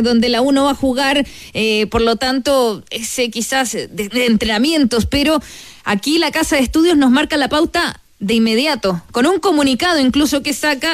donde la U no va a jugar, por lo tanto, quizás de entrenamientos, pero aquí la Casa de Estudios nos marca la pauta de inmediato, con un comunicado incluso que saca,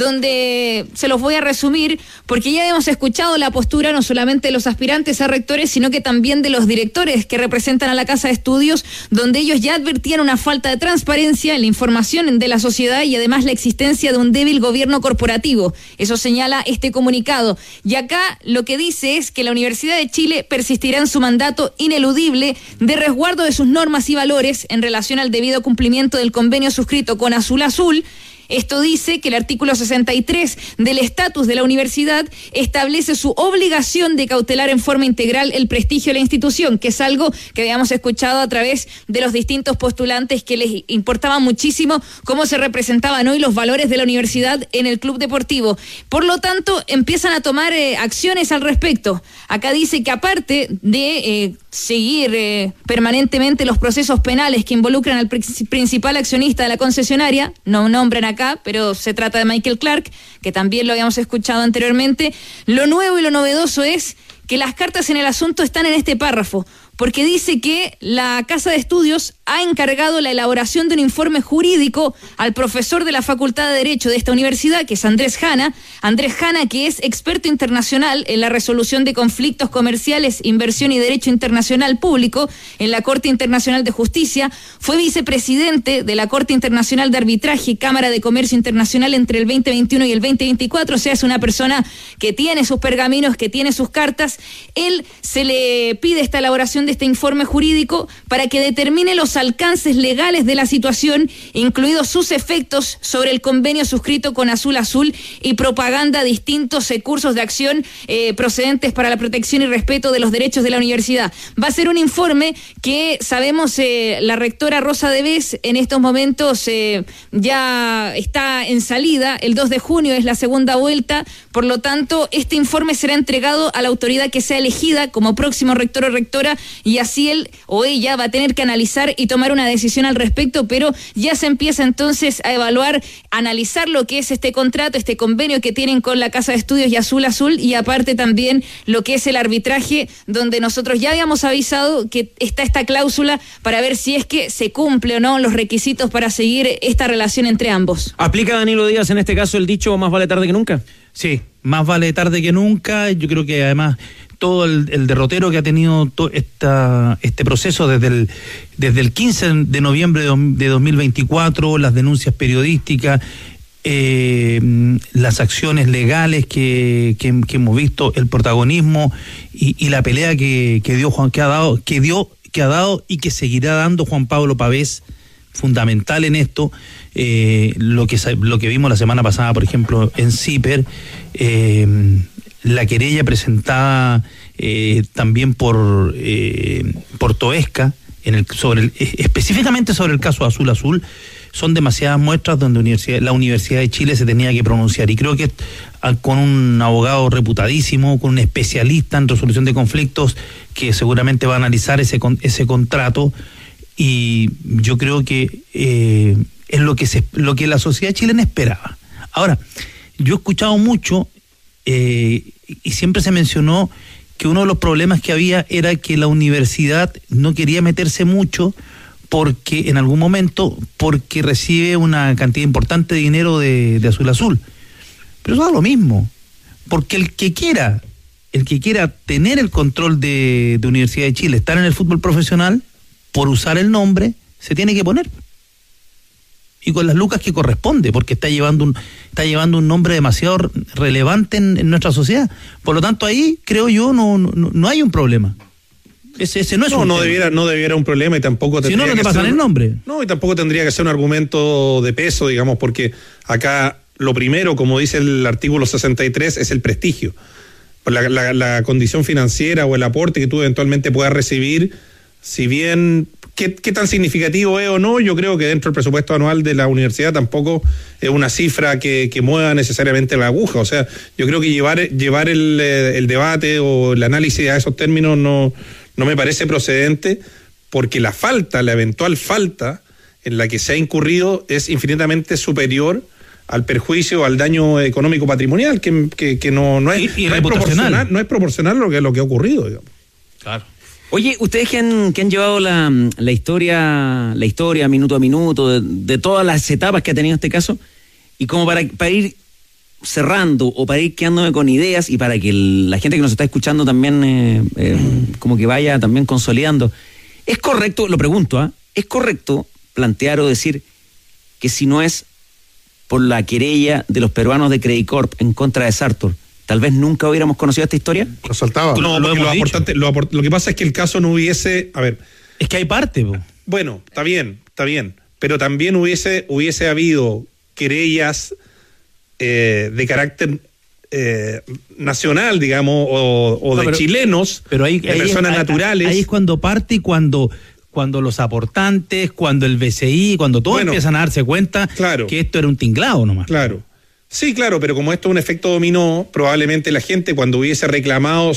donde se los voy a resumir, porque ya hemos escuchado la postura no solamente de los aspirantes a rectores, sino que también de los directores que representan a la Casa de Estudios, donde ellos ya advertían una falta de transparencia en la información de la sociedad y además la existencia de un débil gobierno corporativo. Eso señala este comunicado. Y acá lo que dice es que la Universidad de Chile persistirá en su mandato ineludible de resguardo de sus normas y valores en relación al debido cumplimiento del convenio suscrito con Azul Azul. Esto dice que el artículo 63 del estatus de la universidad establece su obligación de cautelar en forma integral el prestigio de la institución, que es algo que habíamos escuchado a través de los distintos postulantes, que les importaba muchísimo cómo se representaban hoy los valores de la universidad en el club deportivo. Por lo tanto, empiezan a tomar acciones al respecto. Acá dice que aparte de seguir permanentemente los procesos penales que involucran al principal accionista de la concesionaria, no nombran acá, pero se trata de Michael Clark, que también lo habíamos escuchado anteriormente. Lo nuevo y lo novedoso es que las cartas en el asunto están en este párrafo, porque dice que la Casa de Estudios ha encargado la elaboración de un informe jurídico al profesor de la Facultad de Derecho de esta universidad, que es Andrés Jana, que es experto internacional en la resolución de conflictos comerciales, inversión y derecho internacional público en la Corte Internacional de Justicia, fue vicepresidente de la Corte Internacional de Arbitraje y Cámara de Comercio Internacional entre el 2021 y el 2024, o sea, es una persona que tiene sus pergaminos, que tiene sus cartas. Él se le pide esta elaboración de este informe jurídico para que determine los alcances legales de la situación, incluidos sus efectos sobre el convenio suscrito con Azul Azul y propaganda a distintos cursos de acción procedentes para la protección y respeto de los derechos de la universidad. Va a ser un informe que sabemos la rectora Rosa Devés en estos momentos ya está en salida. El 2 de junio es la segunda vuelta, por lo tanto este informe será entregado a la autoridad que sea elegida como próximo rector o rectora, y así él o ella va a tener que analizar y tomar una decisión al respecto, pero ya se empieza entonces a evaluar, analizar lo que es este contrato, este convenio que tienen con la Casa de Estudios y Azul Azul, y aparte también lo que es el arbitraje, donde nosotros ya habíamos avisado que está esta cláusula para ver si es que se cumple o no los requisitos para seguir esta relación entre ambos. ¿Aplica Danilo Díaz en este caso el dicho más vale tarde que nunca? Sí, más vale tarde que nunca. Yo creo que además todo el derrotero que ha tenido este proceso desde el 15 de noviembre de 2024, las denuncias periodísticas, las acciones legales que hemos visto, el protagonismo y la pelea que ha dado y que seguirá dando Juan Pablo Pavés, fundamental en esto. Lo que vimos la semana pasada, por ejemplo, en CIPER, la querella presentada también por Toesca específicamente sobre el caso Azul Azul, son demasiadas muestras donde la Universidad de Chile se tenía que pronunciar, y creo que con un abogado reputadísimo, con un especialista en resolución de conflictos que seguramente va a analizar ese contrato, y yo creo que es lo que la sociedad chilena esperaba. Ahora, yo he escuchado mucho y siempre se mencionó que uno de los problemas que había era que la universidad no quería meterse mucho porque en algún momento recibe una cantidad importante de dinero de Azul Azul. Pero eso da lo mismo, porque el que quiera tener el control de Universidad de Chile, estar en el fútbol profesional, por usar el nombre, se tiene que poner. Y con las lucas que corresponde, porque está llevando un nombre demasiado relevante en nuestra sociedad. Por lo tanto, ahí, creo yo, no hay un problema. Ese no es un tema. No debiera un problema, y tampoco tendría no te pasan el nombre. No, y tampoco tendría que ser un argumento de peso, digamos, porque acá lo primero, como dice el artículo 63, es el prestigio. La condición financiera o el aporte que tú eventualmente puedas recibir, si bien qué tan significativo es o no, yo creo que dentro del presupuesto anual de la universidad tampoco es una cifra que mueva necesariamente la aguja. O sea, yo creo que llevar el debate o el análisis a esos términos no me parece procedente, porque la eventual falta en la que se ha incurrido es infinitamente superior al perjuicio, al daño económico patrimonial, que no es proporcional. No es proporcional lo que ha ocurrido, digamos. Claro. Oye, ustedes que han llevado la historia minuto a minuto de todas las etapas que ha tenido este caso, y como para ir cerrando o para ir quedándome con ideas y para que la gente que nos está escuchando también como que vaya también consolidando, ¿es correcto, lo pregunto, ¿es correcto plantear o decir que si no es por la querella de los peruanos de Credit Corp en contra de Sartor, tal vez nunca hubiéramos conocido esta historia? Lo saltaba. No, lo que pasa es que el caso no hubiese... A ver. Es que hay parte, po. Bueno, está bien. Pero también hubiese habido querellas de carácter nacional, digamos, o de chilenos, pero de personas naturales. Ahí es cuando parte y cuando los aportantes, cuando el BCI, cuando todos empiezan a darse cuenta que esto era un tinglado nomás. Claro. Sí, claro, pero como esto es un efecto dominó, probablemente la gente cuando hubiese reclamado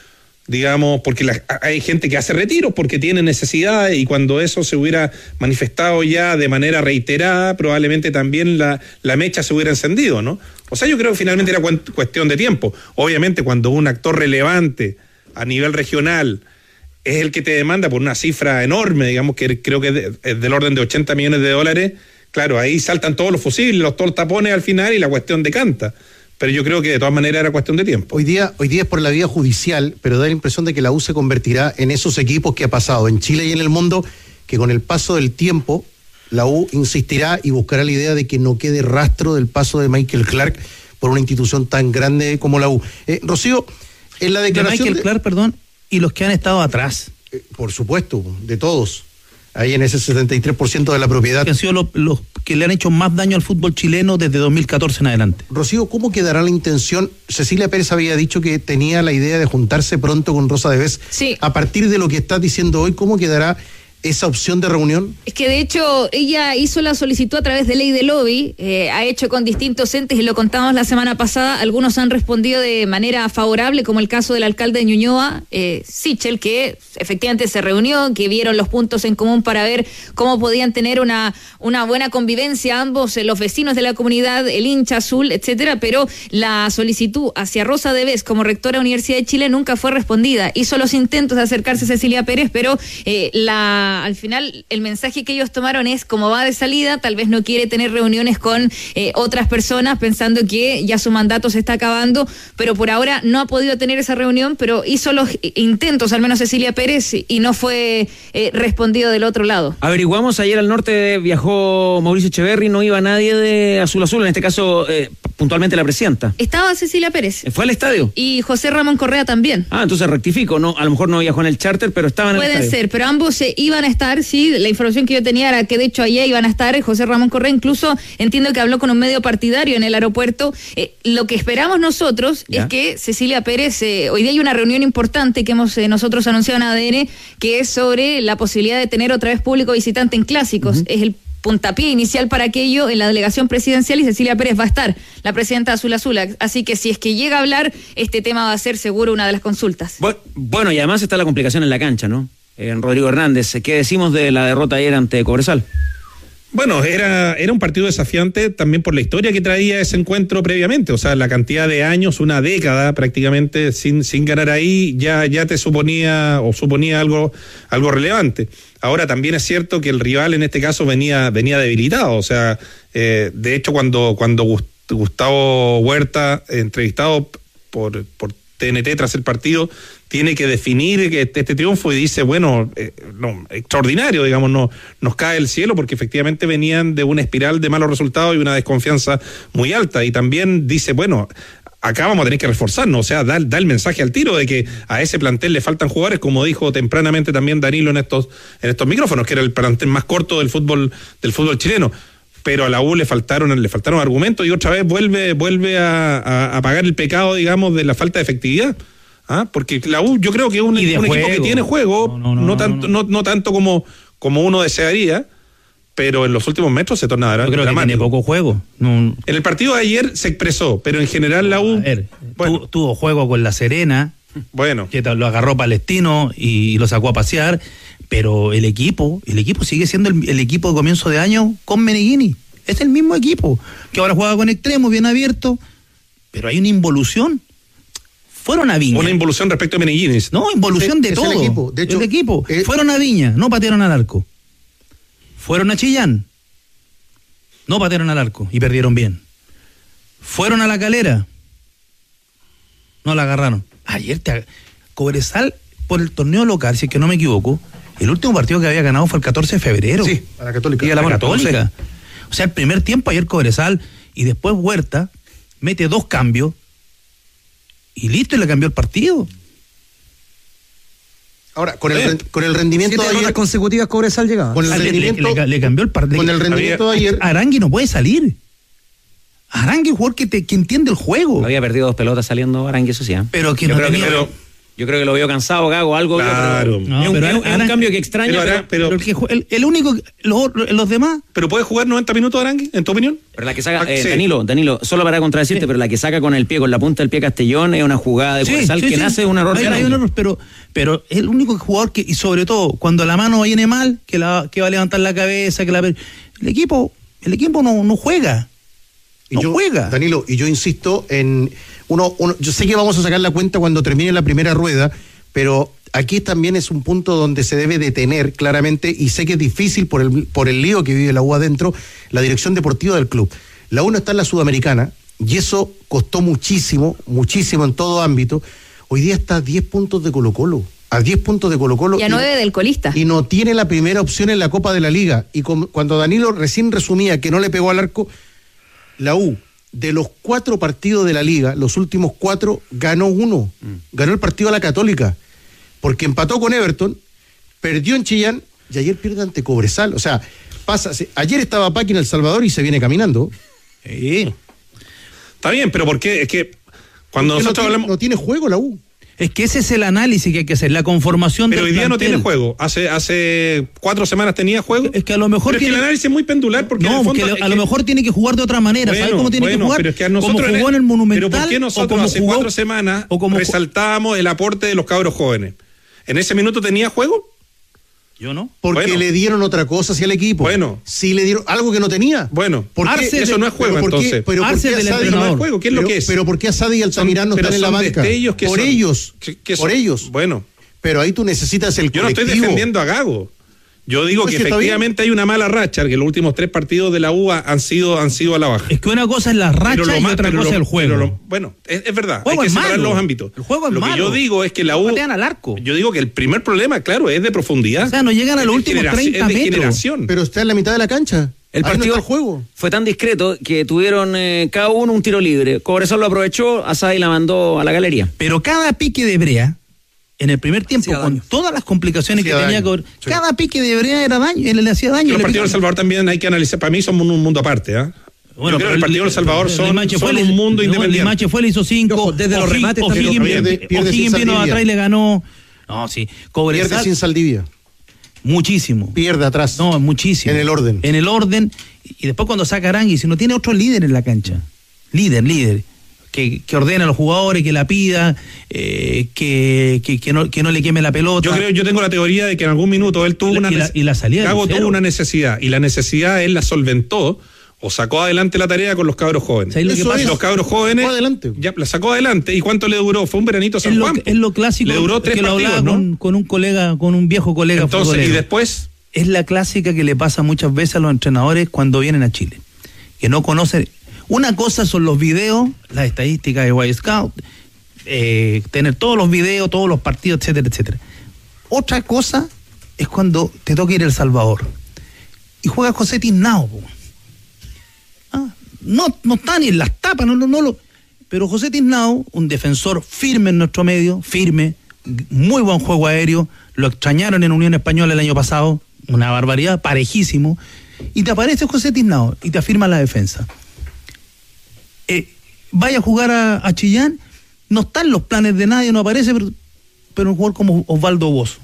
porque hay gente que hace retiros porque tiene necesidad, y cuando eso se hubiera manifestado ya de manera reiterada, probablemente también la mecha se hubiera encendido, ¿no? O sea, yo creo que finalmente era cuestión de tiempo. Obviamente, cuando un actor relevante a nivel regional es el que te demanda por una cifra enorme, digamos que creo que es del orden de $80 millones, claro, ahí saltan todos los fusibles, todos los tapones al final y la cuestión decanta. Pero yo creo que de todas maneras era cuestión de tiempo. Hoy día es por la vía judicial, pero da la impresión de que la U se convertirá en esos equipos que ha pasado en Chile y en el mundo, que con el paso del tiempo la U insistirá y buscará la idea de que no quede rastro del paso de Michael Clark por una institución tan grande como la U. Rocío, en la declaración... De Michael Clark, perdón, y los que han estado atrás. Por supuesto, de todos. Ahí en ese 73% de la propiedad. Que han sido los que le han hecho más daño al fútbol chileno desde 2014 en adelante. Rocío, ¿cómo quedará la intención? Cecilia Pérez había dicho que tenía la idea de juntarse pronto con Rosa de Vez. Sí. A partir de lo que estás diciendo hoy, ¿cómo quedará esa opción de reunión? Es que de hecho ella hizo la solicitud a través de ley de lobby, ha hecho con distintos entes y lo contamos la semana pasada. Algunos han respondido de manera favorable, como el caso del alcalde de Ñuñoa, Sichel, que efectivamente se reunió, que vieron los puntos en común para ver cómo podían tener una buena convivencia ambos, los vecinos de la comunidad, el hincha azul, etcétera, pero la solicitud hacia Rosa de Vez como rectora de la Universidad de Chile nunca fue respondida. Hizo los intentos de acercarse a Cecilia Pérez, pero al final el mensaje que ellos tomaron es, como va de salida, tal vez no quiere tener reuniones con otras personas, pensando que ya su mandato se está acabando, pero por ahora no ha podido tener esa reunión, pero hizo los intentos, al menos Cecilia Pérez, y no fue respondido del otro lado. Averiguamos, ayer al norte viajó Mauricio Echeverri, no iba nadie de Azul Azul, en este caso puntualmente la presidenta. Estaba Cecilia Pérez. ¿Fue al estadio? Y José Ramón Correa también. Entonces rectifico, no, a lo mejor no viajó en el charter, pero estaban en el estadio. Puede ser, pero ambos iban a estar, sí, la información que yo tenía era que de hecho allá iban a estar. José Ramón Correa incluso entiendo que habló con un medio partidario en el aeropuerto. Lo que esperamos nosotros es que Cecilia Pérez, hoy día hay una reunión importante que hemos nosotros anunciado en ADN, que es sobre la posibilidad de tener otra vez público visitante en clásicos. Es el puntapié inicial para aquello en la delegación presidencial, y Cecilia Pérez va a estar, la presidenta Azul Azul. Así que si es que llega a hablar, este tema va a ser seguro una de las consultas. Bueno, y además está la complicación en la cancha, ¿no? Rodrigo Hernández, ¿qué decimos de la derrota ayer ante Cobresal? Bueno, era un partido desafiante también por la historia que traía ese encuentro previamente, o sea, la cantidad de años, una década prácticamente sin ganar ahí, ya te suponía algo relevante. Ahora también es cierto que el rival en este caso venía debilitado, o sea, de hecho cuando Gustavo Huerta, entrevistado por TNT tras el partido, tiene que definir este triunfo y dice, bueno, extraordinario, digamos, no nos cae el cielo, porque efectivamente venían de una espiral de malos resultados y una desconfianza muy alta, y también dice, bueno, acá vamos a tener que reforzarnos, o sea, da el mensaje al tiro de que a ese plantel le faltan jugadores, como dijo tempranamente también Danilo en estos micrófonos, que era el plantel más corto del fútbol chileno. Pero a la U le faltaron argumentos, y otra vez vuelve a pagar el pecado, digamos, de la falta de efectividad. Porque la U, yo creo que es un equipo que tiene juego, no tanto como uno desearía, pero en los últimos metros se torna dramático. Yo creo que tiene poco juego. En el partido de ayer se expresó, pero en general la U... tuvo juego con La Serena, que lo agarró Palestino y lo sacó a pasear, pero el equipo sigue siendo el equipo de comienzo de año con Meneghini. Es el mismo equipo, que ahora juega con extremos, bien abierto, pero hay una involución. Fueron a Viña. Una involución respecto a Meneghines. No, involución de Es todo. el equipo. De hecho, el equipo. Fueron a Viña, no patearon al arco. Fueron a Chillán, no patearon al arco y perdieron bien. Fueron a La Calera, no la agarraron. Ayer Cobresal, por el torneo local, si es que no me equivoco, el último partido que había ganado fue el 14 de febrero. Sí, a la Católica. Y a la Católica. O sea, el primer tiempo ayer Cobresal y después Huerta mete 2 cambios y listo, y le cambió el partido. Ahora, con el rendimiento de ayer consecutivas Cobresal llegaba. Con el rendimiento le cambió el partido. Con el rendimiento de ayer. Arangui no puede salir. Arangui es un jugador que entiende el juego. Había perdido 2 pelotas saliendo Arangui, eso sí. Pero que Yo no creo que- tenía. pero- Yo creo que lo veo cansado, Gago, algo. Claro. Veo, No, es un, pero es un Arangui- cambio que extraña, pero El único, los demás. ¿Pero puede jugar 90 minutos Arangui, en tu opinión? pero la que saca, Sí. Danilo, solo para contradecirte, pero la que saca con el pie, con la punta del pie Castellón, es una jugada de Cobresal que nace de un error. Hay de un Arangui. error, pero es el único jugador que, y sobre todo, cuando la mano viene mal, que va a levantar la cabeza, el equipo no juega. No juega. Danilo, y yo insisto en yo sé que vamos a sacar la cuenta cuando termine la primera rueda, pero aquí también es un punto donde se debe detener claramente, y sé que es difícil por el lío que vive la U adentro, la dirección deportiva del club. La U no está en la Sudamericana, y eso costó muchísimo en todo ámbito. Hoy día está a 10 puntos de Colo-Colo. A 10 puntos de Colo-Colo. Y a 9 del colista. Y no tiene la primera opción en la Copa de la Liga. Y cuando Danilo recién resumía que no le pegó al arco, la U, de los 4 partidos de la Liga, los últimos 4, ganó 1. Ganó el partido a la Católica. Porque empató con Everton, perdió en Chillán y ayer pierde ante Cobresal. O sea, ayer estaba Paqui en El Salvador y se viene caminando. Está bien, pero ¿por qué? Es que cuando Porque nosotros hablamos... no tiene juego la U. Es que ese es el análisis que hay que hacer, la conformación Pero del hoy día no plantel. tiene juego. Hace 4 semanas tenía juego. Es que a lo mejor Pero es que el análisis es muy pendular porque en no, el fondo, porque a lo mejor tiene que jugar de otra manera. ¿Sabes cómo tiene que jugar? Pero es que a nosotros como jugó en el Monumental. Pero ¿por qué nosotros hace 4 semanas resaltábamos el aporte de los cabros jóvenes? ¿En ese minuto tenía juego? Yo no. Porque Bueno. le dieron otra cosa hacia el equipo. Bueno. Sí le dieron algo que no tenía. Bueno, ¿Por qué? eso no es juego, Pero ¿por qué? entonces. Pero ¿por Arce qué del Asadi entrenador. no es juego? ¿Qué es lo que es? Pero ¿por qué Asadi y Altamirano Pero están en la son banca? destellos que Por son. ellos. ¿Qué Por son? ellos. Bueno, Pero ahí tú necesitas el yo no colectivo. estoy defendiendo a Gago. Yo digo Pues que sí, está efectivamente hay una mala racha, que los últimos 3 partidos de la U han sido a la baja. Es que una cosa es la racha y otra cosa es el juego. Bueno, es verdad, Juego hay que es separar malo. los ámbitos. El juego es Lo malo. que yo digo es que la U... Patean al arco. Yo digo que el primer problema, claro, es de profundidad. O sea, no llegan a los Es de últimos 30 es de metros. generación. Pero está en la mitad de la cancha. El Ahí no partido está el juego. fue tan discreto que tuvieron cada uno un tiro libre. Cobresal lo aprovechó, Asadi la mandó a la galería. Pero cada pique de brea, en el primer tiempo, Hacía con daño. todas las complicaciones que Hacía tenía daño. que cada pique de brea era daño, él le hacía daño. Los le partidos picaba. de El Salvador también hay que analizar. Para mí son un mundo aparte. Bueno, Yo creo que pero el partido de El Salvador son un mundo independiente. Limache fue, le hizo 5. Ojo, desde los remates también. Pierde sin O'Higgins vino Saldivia. atrás y le ganó. No, sí. Pierde Cobresal, sin Saldivia. muchísimo. Pierde atrás. No, muchísimo. En el orden. En el orden. Y después cuando saca Arangui, si no tiene otro líder en la cancha. Líder. Que ordena a los jugadores, que la pida, que no le queme la pelota. Yo tengo la teoría de que en algún minuto él tuvo Y la salida de Gago Lucero. tuvo una necesidad, y la necesidad él la solventó o sacó adelante la tarea con los cabros jóvenes. ¿Sabes lo que Eso pasa? es. Los cabros jóvenes Sacó adelante. ya la sacó adelante. ¿Y cuánto le duró? Fue un veranito a San Juan. Es lo clásico Le duró 3 que lo partidos, hablaba ¿no? con un colega, con un viejo colega Entonces, futbolero. y después, Es la clásica que le pasa muchas veces a los entrenadores cuando vienen a Chile, que no conocen. Una cosa son los videos, las estadísticas de White Scout, tener todos los videos, todos los partidos, etcétera, etcétera. Otra cosa es cuando te toca ir a El Salvador y juega José Tiznao. No está ni en las tapas, pero José Tiznao, un defensor firme en nuestro medio, firme, muy buen juego aéreo, lo extrañaron en Unión Española el año pasado, una barbaridad, parejísimo, y te aparece José Tiznao y te afirma la defensa. Vaya a jugar a Chillán, no está en los planes de nadie, no aparece, pero un jugador como Osvaldo Bozo.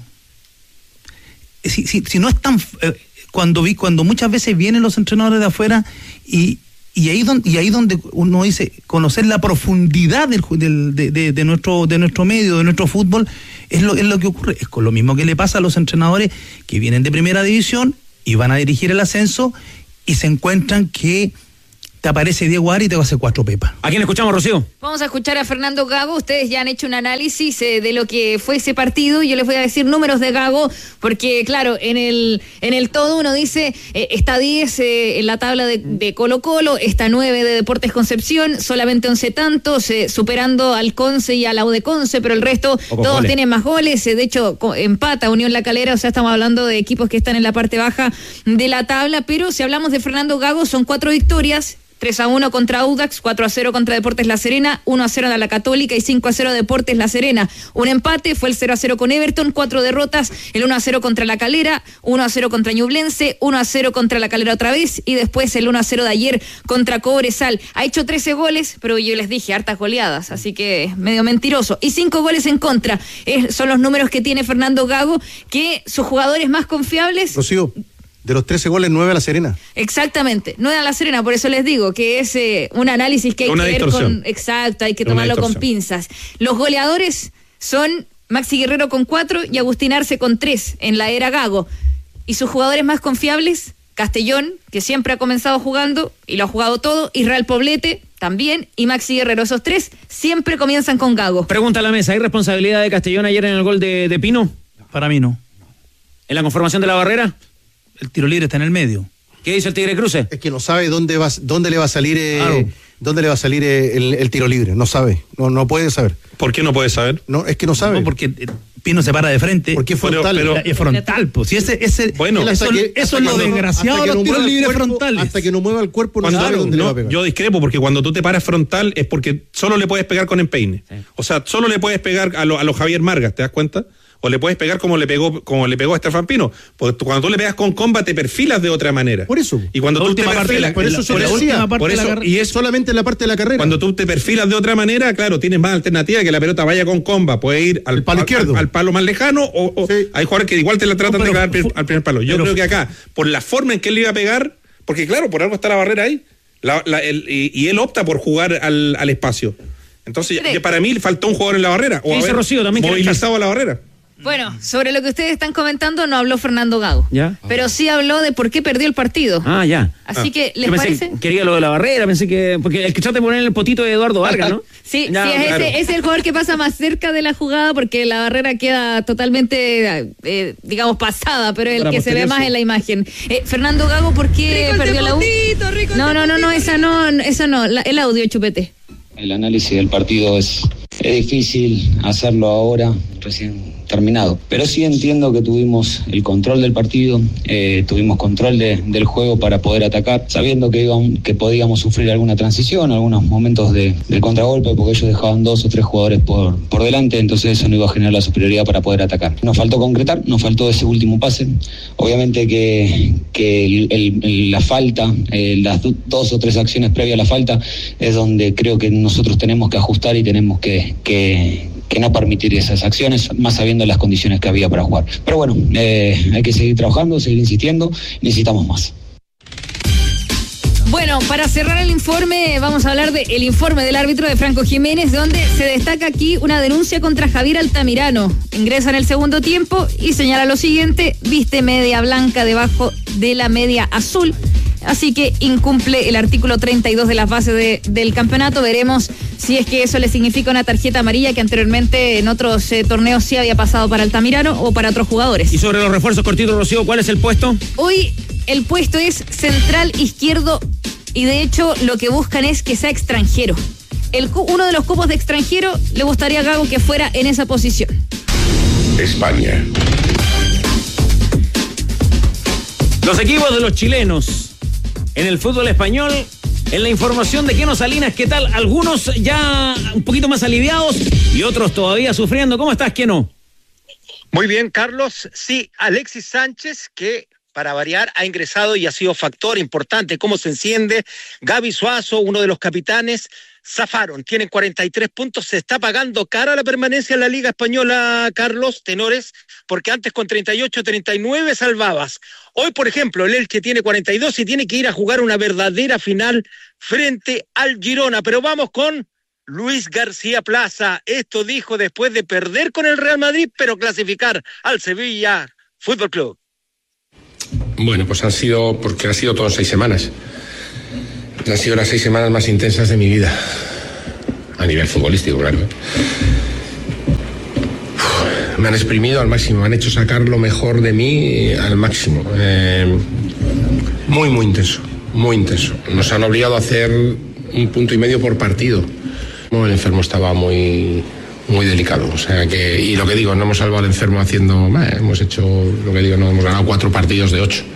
Si no es tan... Cuando muchas veces vienen los entrenadores de afuera y ahí donde uno dice conocer la profundidad de nuestro medio, de nuestro fútbol, es lo que ocurre. Es con lo mismo que le pasa a los entrenadores que vienen de primera división y van a dirigir el ascenso y se encuentran que te aparece Diego Ari y te va a hacer 4 pepas. ¿A quién escuchamos, Rocío? Vamos a escuchar a Fernando Gago. Ustedes ya han hecho un análisis de lo que fue ese partido. Yo les voy a decir números de Gago, porque claro, en el todo uno dice, está 10 en la tabla de Colo-Colo, está 9 de Deportes Concepción, solamente 11 tantos, superando al Conce y a la U de Conce, pero el resto todos tienen más goles. De hecho, empata Unión La Calera, o sea, estamos hablando de equipos que están en la parte baja de la tabla, pero si hablamos de Fernando Gago, son 4 victorias, 3-1 contra Audax, 4-0 contra Deportes La Serena, 1-0 a la Católica y 5-0 Deportes La Serena. Un empate fue el 0-0 con Everton, 4 derrotas, el 1-0 contra La Calera, 1-0 contra Ñublense, 1-0 contra La Calera otra vez y después el 1-0 de ayer contra Cobresal. Ha hecho 13 goles, pero yo les dije, hartas goleadas, así que medio mentiroso. Y 5 goles en contra. Son los números que tiene Fernando Gago, que sus jugadores más confiables... Rocío, de los 13 goles, 9 a La Serena. Exactamente, 9 a La Serena, por eso les digo que es un análisis que hay que ver con... Exacto, hay que tomarlo con pinzas. Los goleadores son Maxi Guerrero con 4 y Agustín Arce con 3 en la era Gago. Y sus jugadores más confiables, Castellón, que siempre ha comenzado jugando y lo ha jugado todo, Israel Poblete también, y Maxi Guerrero. Esos 3 siempre comienzan con Gago. Pregunta a la mesa, ¿hay responsabilidad de Castellón ayer en el gol de Pino? Para mí no. ¿En la conformación de la barrera? El tiro libre está en el medio. ¿Qué dice el Tigre Cruce? Es que no sabe dónde le va a salir el tiro libre. No sabe. No puede saber. ¿Por qué no puede saber? No, es que no sabe. No, porque Pino se para de frente. Porque es frontal. Es frontal, pues. Si bueno, eso es lo desgraciado de los tiros libres frontales. Hasta que no mueva el cuerpo no sabe dónde le va a pegar. Yo discrepo, porque cuando tú te paras frontal es porque solo le puedes pegar con empeine. Sí. O sea, solo le puedes pegar a los Javier Margas, ¿te das cuenta? O le puedes pegar como le pegó a Estefan Pino. Porque cuando tú le pegas con comba te perfilas de otra manera. Por eso. Y cuando tú te perfilas, y es solamente en la parte de la carrera. Cuando tú te perfilas de otra manera, claro, tienes más alternativa que la pelota vaya con comba. Puede ir al palo izquierdo, al palo más lejano, o sí. Hay jugadores que igual te la tratan de clavar al primer palo. Yo creo que acá, por la forma en que él le iba a pegar, porque claro, por algo está la barrera ahí, y él opta por jugar al espacio. Entonces, para mí faltó un jugador en la barrera. O dice Rocío también movilizado a la barrera. Bueno, sobre lo que ustedes están comentando no habló Fernando Gago, ¿ya? Pero sí habló de por qué perdió el partido. Ah, ya. Así que, ¿les parece? Quería lo de la barrera, pensé que... Porque el que trata de poner el potito de Eduardo Vargas, ¿no? Sí, ya, sí, claro. Es el jugador que pasa más cerca de la jugada porque la barrera queda totalmente, digamos, pasada, pero el que se ve más en la imagen. Fernando Gago, ¿por qué perdió la U? No, esa no, el audio, Chupete. El análisis del partido es difícil hacerlo ahora, recién terminado. Pero sí entiendo que tuvimos el control del partido, tuvimos control del juego para poder atacar, sabiendo que podíamos sufrir alguna transición, algunos momentos de contragolpe, porque ellos dejaban 2 o 3 jugadores por delante, entonces eso no iba a generar la superioridad para poder atacar. Nos faltó concretar, nos faltó ese último pase. Obviamente que la falta, las 2 o 3 acciones previas a la falta, es donde creo que nosotros tenemos que ajustar y tenemos que no permitir esas acciones, más sabiendo las condiciones que había para jugar. Pero bueno, hay que seguir trabajando, seguir insistiendo, necesitamos más. Bueno, para cerrar el informe, vamos a hablar del informe del árbitro de Franco Jiménez, donde se destaca aquí una denuncia contra Javier Altamirano. Ingresa en el segundo tiempo y señala lo siguiente: viste media blanca debajo de la media azul. Así que incumple el artículo 32 de las bases del campeonato. Veremos si es que eso le significa una tarjeta amarilla que anteriormente en otros torneos sí había pasado para Altamirano o para otros jugadores. Y sobre los refuerzos, cortito, Rocío, ¿cuál es el puesto? Hoy el puesto es central izquierdo y de hecho lo que buscan es que sea extranjero. Uno de los cupos de extranjero le gustaría a Gago que fuera en esa posición. España. Los equipos de los chilenos en el fútbol español, en la información de Keno Salinas, ¿qué tal? Algunos ya un poquito más aliviados y otros todavía sufriendo. ¿Cómo estás, Keno? Muy bien, Carlos. Sí, Alexis Sánchez, que para variar ha ingresado y ha sido factor importante. ¿Cómo se enciende? Gaby Suazo, uno de los capitanes, zafaron. Tienen 43 puntos. Se está pagando cara la permanencia en la Liga Española, Carlos, tenores, porque antes con 38, 39 salvabas. Hoy, por ejemplo, el Elche tiene 42 y tiene que ir a jugar una verdadera final frente al Girona. Pero vamos con Luis García Plaza. Esto dijo después de perder con el Real Madrid, pero clasificar al Sevilla Fútbol Club. Bueno, pues han sido todo 6 semanas. Han sido las 6 semanas más intensas de mi vida. A nivel futbolístico, claro. Me han exprimido al máximo, me han hecho sacar lo mejor de mí al máximo. Muy, muy intenso, muy intenso. Nos han obligado a hacer 1,5 puntos por partido. El enfermo estaba muy delicado, o sea que, y lo que digo, no hemos salvado al enfermo hemos hecho, lo que digo, no hemos ganado 4 partidos de 8.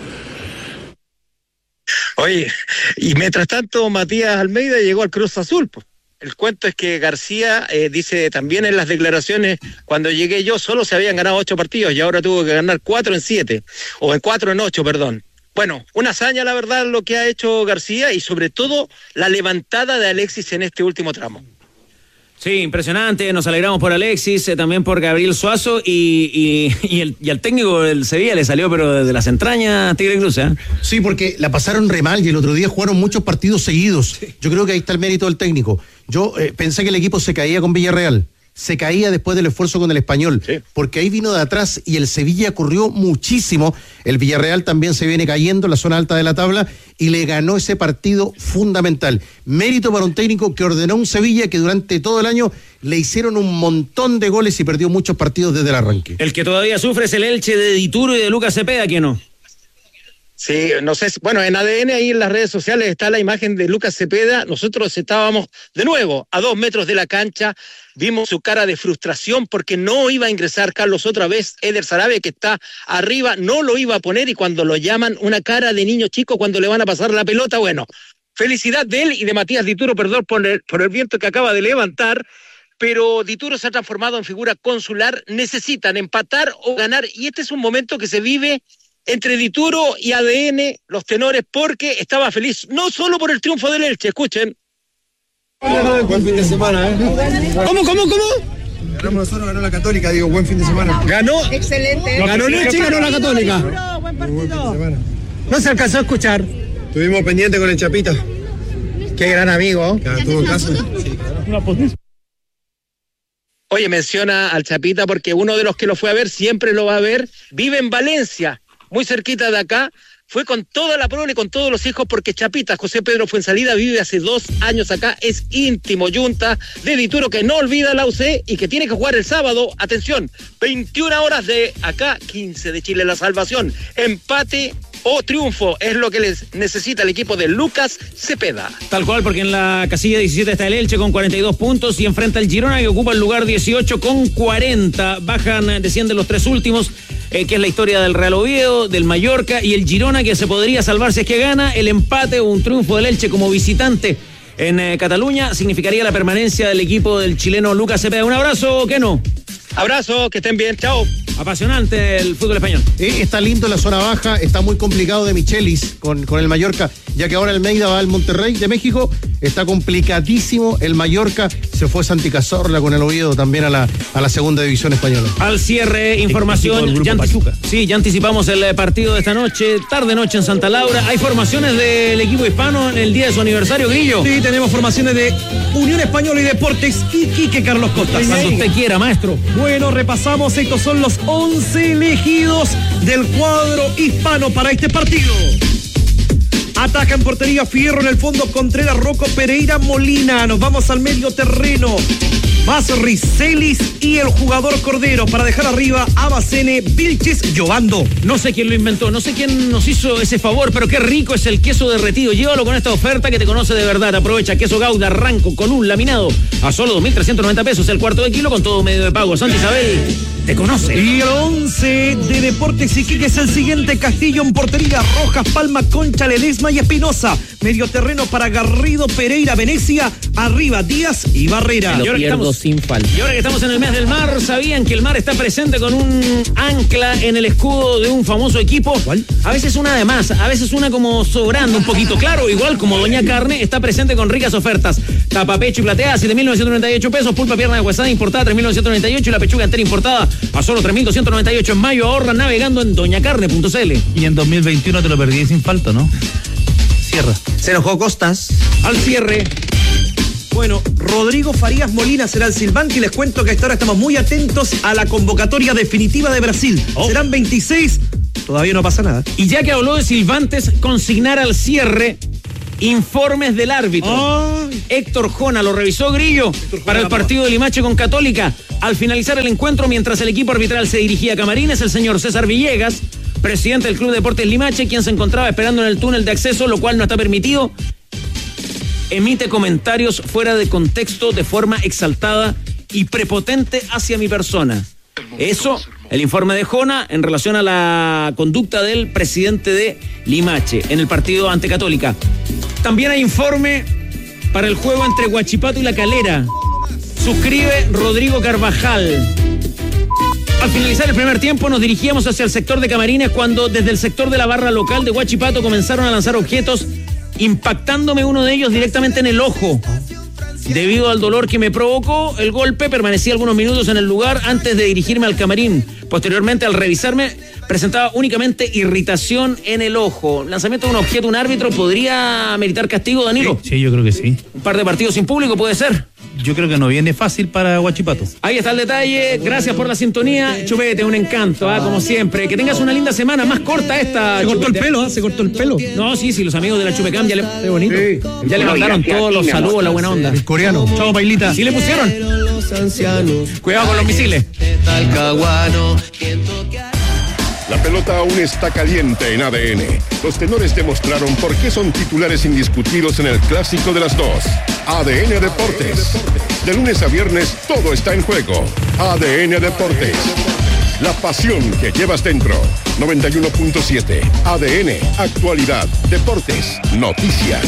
Oye, y mientras tanto Matías Almeida llegó al Cruz Azul, pues. El cuento es que García dice también en las declaraciones, cuando llegué yo solo se habían ganado 8 partidos y ahora tuvo que ganar 4 en 7, o en 4 en 8, perdón. Bueno, una hazaña la verdad lo que ha hecho García y sobre todo la levantada de Alexis en este último tramo. Sí, impresionante, nos alegramos por Alexis, también por Gabriel Suazo y al técnico del Sevilla le salió pero desde las entrañas Tigre Cruz, ¿eh? Sí, porque la pasaron re mal y el otro día jugaron muchos partidos seguidos. Sí. Yo creo que ahí está el mérito del técnico. Yo pensé que el equipo se caía con Villarreal. Se caía después del esfuerzo con el Español, sí, porque ahí vino de atrás y el Sevilla corrió muchísimo. El Villarreal también se viene cayendo en la zona alta de la tabla y le ganó ese partido fundamental. Mérito para un técnico que ordenó un Sevilla que durante todo el año le hicieron un montón de goles y perdió muchos partidos desde el arranque. El que todavía sufre es el Elche de Dituro y de Lucas Cepeda, ¿quién no? Sí, no sé, bueno, en ADN ahí en las redes sociales está la imagen de Lucas Cepeda. Nosotros estábamos de nuevo a 2 metros de la cancha, vimos su cara de frustración porque no iba a ingresar Carlos otra vez. Eder Sarabia, que está arriba, no lo iba a poner y cuando lo llaman, una cara de niño chico cuando le van a pasar la pelota. Bueno, felicidad de él y de Matías Dituro, perdón por el viento que acaba de levantar, pero Dituro se ha transformado en figura consular. Necesitan empatar o ganar y este es un momento que se vive entre Dituro y ADN, los tenores, porque estaba feliz, no solo por el triunfo del Elche, escuchen. Buen fin de semana, ¿eh? ¿Cómo? Ganamos nosotros, ganó la Católica, digo, buen fin de semana. Ganó. Excelente. Ganó el Elche y ganó la Católica. Buen partido. No se alcanzó a escuchar. Estuvimos pendientes con el Chapita. Qué gran amigo. Que estuvo en casa. Sí. Oye, menciona al Chapita porque uno de los que lo fue a ver, siempre lo va a ver, vive en Valencia, muy cerquita de acá, fue con toda la prole, con todos los hijos, porque Chapita, José Pedro Fuensalida, vive hace 2 años acá, es íntimo yunta de Dituro, que no olvida la UC y que tiene que jugar el sábado, atención, 21 horas de acá, 15 de Chile, la salvación, empate o triunfo, es lo que les necesita el equipo de Lucas Cepeda. Tal cual, porque en la casilla 17 está el Elche con 42 puntos y enfrenta al Girona que ocupa el lugar 18 con 40, descienden los 3 últimos, que es la historia del Real Oviedo, del Mallorca y el Girona que se podría salvar si es que gana. El empate o un triunfo del Elche como visitante en Cataluña significaría la permanencia del equipo del chileno Lucas Cepeda. Un abrazo, ¿qué no? Abrazo, que estén bien, chao. Apasionante el fútbol español. Está lindo la zona baja, está muy complicado de Michelis con el Mallorca, ya que ahora Almeida va al Monterrey de México, está complicadísimo el Mallorca, se fue Santi Cazorla con el Oviedo también a la segunda división española. Al cierre, información, ya anticipamos el partido de esta noche, tarde-noche en Santa Laura. ¿Hay formaciones del equipo hispano en el día de su aniversario, Guillo? Sí, tenemos formaciones de Unión Española y Deportes Iquique, Carlos Costa. Cuando usted quiera, maestro. Bueno, repasamos, estos son los 11 elegidos del cuadro hispano para este partido. Ataca en portería Fierro, en el fondo Contreras, Rocco, Pereira, Molina. Nos vamos al medio terreno. Más Ricelis y el jugador Cordero para dejar arriba a Bacene, Vilches, Giovando. No sé quién lo inventó, no sé quién nos hizo ese favor, pero qué rico es el queso derretido. Llévalo con esta oferta que te conoce de verdad. Aprovecha queso Gouda Arranco con un laminado a solo 2.390 pesos el cuarto de kilo con todo medio de pago. Santa Isabel te conoce. Y el 11 de Deportes Iquique es el siguiente: Castillo en portería, Rojas, Palma, Concha, Ledesma y Espinosa. Medio terreno para Garrido, Pereira, Venecia, arriba Díaz y Barrera. Y ahora que estamos en el mes del mar, ¿sabían que el mar está presente con un ancla en el escudo de un famoso equipo? ¿Cuál? A veces una de más, a veces una como sobrando un poquito. Claro, igual como Doña Carne está presente con ricas ofertas. Tapa pecho y plateada, 7.998 pesos. Pulpa pierna de huesada importada, 3.998. Y la pechuga entera importada a solo 3.298. En mayo ahorra navegando en doñacarne.cl. Y en 2021 te lo perdí sin falta, ¿no? Cierra. Se enojó Costas. Al cierre. Bueno, Rodrigo Farías Molina será el silbante y les cuento que hasta ahora estamos muy atentos a la convocatoria definitiva de Brasil. Serán 26 Todavía no pasa nada. Y ya que habló de silbantes, consignar al cierre informes del árbitro. Héctor Jona, lo revisó Grillo para el partido de Limache con Católica. Al finalizar el encuentro, mientras el equipo arbitral se dirigía a camarines, el señor César Villegas, presidente del Club Deportes Limache, quien se encontraba esperando en el túnel de acceso, lo cual no está permitido, emite comentarios fuera de contexto de forma exaltada y prepotente hacia mi persona. Eso, el informe de Jona en relación a la conducta del presidente de Limache en el partido ante Católica. También hay informe para el juego entre Huachipato y La Calera. Suscribe Rodrigo Carvajal. Al finalizar el primer tiempo nos dirigíamos hacia el sector de camarines cuando desde el sector de la barra local de Huachipato comenzaron a lanzar objetos, impactándome uno de ellos directamente en el ojo. Debido al dolor que me provocó el golpe, permanecí algunos minutos en el lugar antes de dirigirme al camarín. Posteriormente, al revisarme, presentaba únicamente irritación en el ojo. Lanzamiento de un objeto, un árbitro, ¿podría meritar castigo, Danilo? Sí, yo creo que sí. Un par de partidos sin público, ¿puede ser? Yo creo que no viene fácil para Huachipato. Ahí está el detalle. Gracias por la sintonía. Chupete, un encanto, como siempre. Que tengas una linda semana, más corta esta. Se cortó el pelo, se cortó el pelo. No, sí, los amigos de la Chupecam ya le... Qué bonito. Ya le mandaron todos los saludos, la buena onda. El coreano. Chao, Pailita. ¿Sí le pusieron? Cuidado con los misiles. La pelota aún está caliente en ADN. Los tenores demostraron por qué son titulares indiscutidos en el clásico de las dos. ADN Deportes. De lunes a viernes todo está en juego. ADN Deportes. La pasión que llevas dentro. 91.7. ADN. Actualidad. Deportes. Noticias.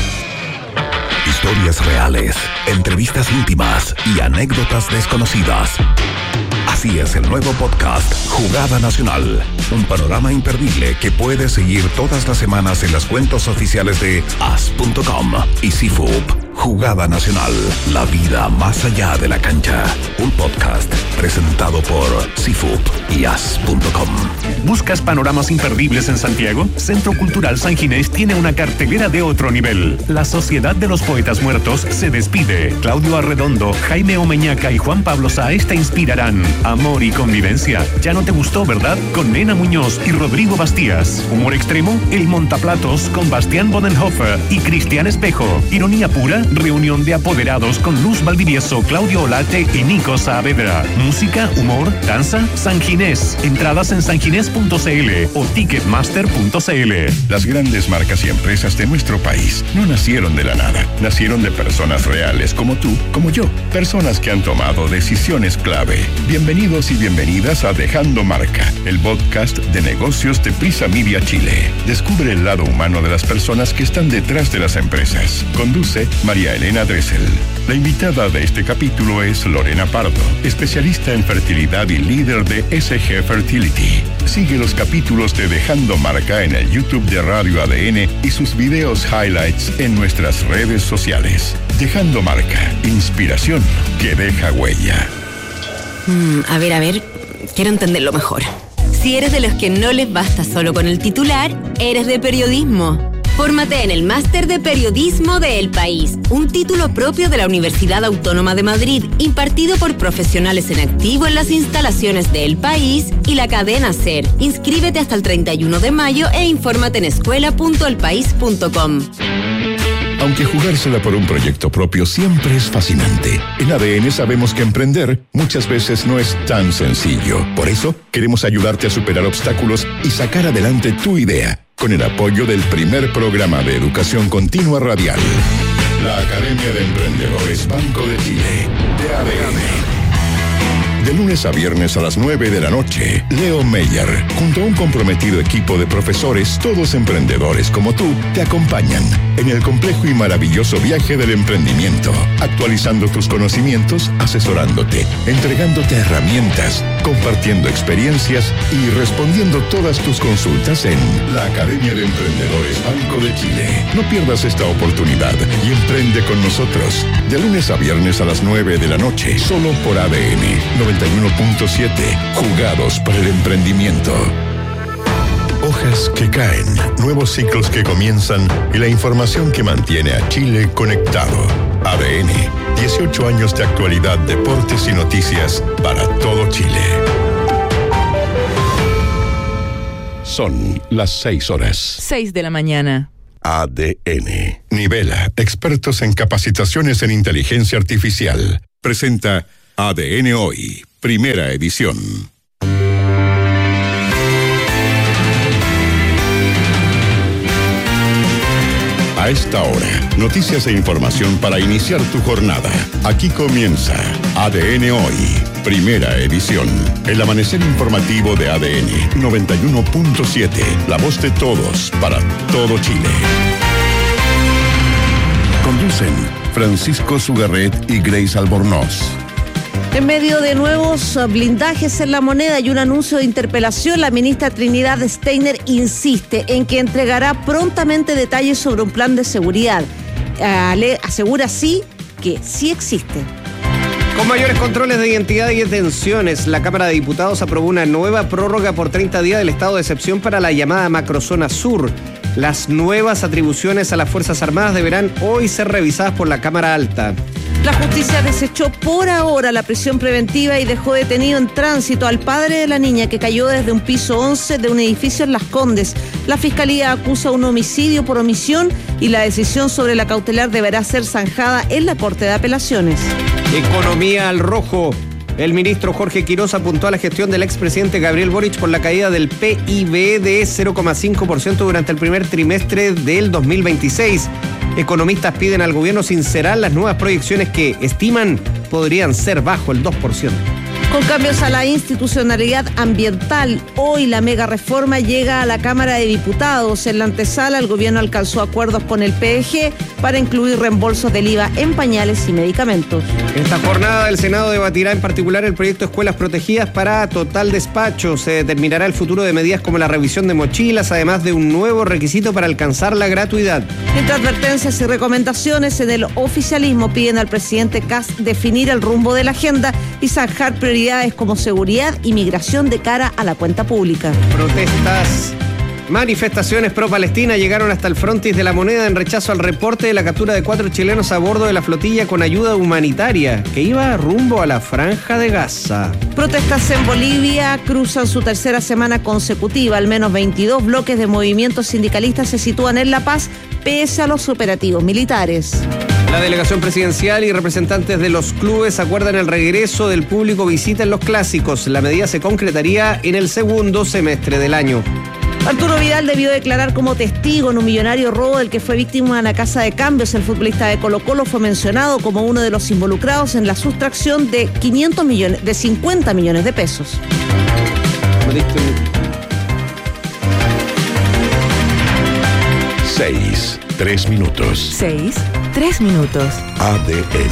Historias reales, entrevistas íntimas y anécdotas desconocidas. Así es el nuevo podcast Jugada Nacional, un panorama imperdible que puedes seguir todas las semanas en las cuentas oficiales de as.com y CIFUP. Jugada Nacional, la vida más allá de la cancha. Un podcast presentado por CIFUP y as.com. ¿Buscas panoramas imperdibles en Santiago? Centro Cultural San Ginés tiene una cartelera de otro nivel. La Sociedad de los Poetas Muertos se despide. Claudio Arredondo, Jaime Omeñaca y Juan Pablo Sáez te inspirarán. Amor y convivencia. Ya no te gustó, ¿verdad? Con Nena Muñoz y Rodrigo Bastías. Humor extremo, El Montaplatos con Bastián Bodenhofer y Cristian Espejo. Ironía pura, reunión de apoderados con Luz Valdivieso, Claudio Olate y Nico Saavedra. Música, humor, danza, San Ginés. Entradas en sanginés.cl o ticketmaster.cl. Las grandes marcas y empresas de nuestro país no nacieron de la nada. Nacieron de personas reales como tú, como yo. Personas que han tomado decisiones clave. Bienvenidos y bienvenidas a Dejando Marca, el podcast de negocios de Prisa Media Chile. Descubre el lado humano de las personas que están detrás de las empresas. Conduce María Elena Dressel. La invitada de este capítulo es Lorena Pardo, especialista en fertilidad y líder de SG Fertility. Sigue los capítulos de Dejando Marca en el YouTube de Radio ADN y sus videos highlights en nuestras redes sociales. Dejando Marca, inspiración que deja huella. A ver, quiero entenderlo mejor. Si eres de los que no les basta solo con el titular, eres de periodismo. Fórmate en el Máster de Periodismo de El País, un título propio de la Universidad Autónoma de Madrid, impartido por profesionales en activo en las instalaciones de El País y la cadena SER. Inscríbete hasta el 31 de mayo e infórmate en escuela.elpaís.com. Aunque jugársela por un proyecto propio siempre es fascinante, en ADN sabemos que emprender muchas veces no es tan sencillo. Por eso, queremos ayudarte a superar obstáculos y sacar adelante tu idea, con el apoyo del primer programa de educación continua radial. La Academia de Emprendedores Banco de Chile, de ADN. De lunes a viernes a las 9 de la noche, Leo Meyer, junto a un comprometido equipo de profesores, todos emprendedores como tú, te acompañan en el complejo y maravilloso viaje del emprendimiento, actualizando tus conocimientos, asesorándote, entregándote herramientas, compartiendo experiencias y respondiendo todas tus consultas en la Academia de Emprendedores Banco de Chile. No pierdas esta oportunidad y emprende con nosotros. De lunes a viernes a las 9 de la noche, solo por ADN 91.7, jugados para el emprendimiento. Hojas que caen, nuevos ciclos que comienzan y la información que mantiene a Chile conectado. ADN, 18 años de actualidad, deportes y noticias para todo Chile. Son las 6 horas. 6 de la mañana. ADN. Nivela, expertos en capacitaciones en inteligencia artificial. Presenta ADN Hoy, primera edición. A esta hora, noticias e información para iniciar tu jornada. Aquí comienza ADN Hoy, primera edición. El amanecer informativo de ADN 91.7. La voz de todos para todo Chile. Conducen Francisco Sugarret y Grace Albornoz. En medio de nuevos blindajes en la moneda y un anuncio de interpelación, la ministra Trinidad Steiner insiste en que entregará prontamente detalles sobre un plan de seguridad. Asegura sí que sí existe. Con mayores controles de identidad y detenciones, la Cámara de Diputados aprobó una nueva prórroga por 30 días del estado de excepción para la llamada Macrozona Sur. Las nuevas atribuciones a las Fuerzas Armadas deberán hoy ser revisadas por la Cámara Alta. La justicia desechó por ahora la prisión preventiva y dejó detenido en tránsito al padre de la niña que cayó desde un piso 11 de un edificio en Las Condes. La fiscalía acusa un homicidio por omisión y la decisión sobre la cautelar deberá ser zanjada en la Corte de Apelaciones. Economía al rojo. El ministro Jorge Quiroz apuntó a la gestión del expresidente Gabriel Boric por la caída del PIB de 0,5% durante el primer trimestre del 2026. Economistas piden al gobierno sincerar las nuevas proyecciones que estiman podrían ser bajo el 2%. Con cambios a la institucionalidad ambiental, hoy la mega reforma llega a la Cámara de Diputados. En la antesala, el gobierno alcanzó acuerdos con el PEG para incluir reembolsos del IVA en pañales y medicamentos. Esta jornada el Senado debatirá en particular el proyecto Escuelas Protegidas para total despacho. Se determinará el futuro de medidas como la revisión de mochilas, además de un nuevo requisito para alcanzar la gratuidad. Entre advertencias y recomendaciones, en el oficialismo piden al presidente Kast definir el rumbo de la agenda y zanjar prioridades como seguridad y migración de cara a la cuenta pública. Manifestaciones pro-Palestina llegaron hasta el frontis de la moneda en rechazo al reporte de la captura de 4 chilenos a bordo de la flotilla con ayuda humanitaria que iba rumbo a la Franja de Gaza. Protestas en Bolivia cruzan su tercera semana consecutiva. Al menos 22 bloques de movimientos sindicalistas se sitúan en La Paz pese a los operativos militares. La delegación presidencial y representantes de los clubes acuerdan el regreso del público visita en los clásicos. La medida se concretaría en el segundo semestre del año. Arturo Vidal debió declarar como testigo en un millonario robo del que fue víctima en la casa de cambios. El futbolista de Colo-Colo fue mencionado como uno de los involucrados en la sustracción de 50 millones de pesos. 6, 3 minutos. 6, 3 minutos. ADN.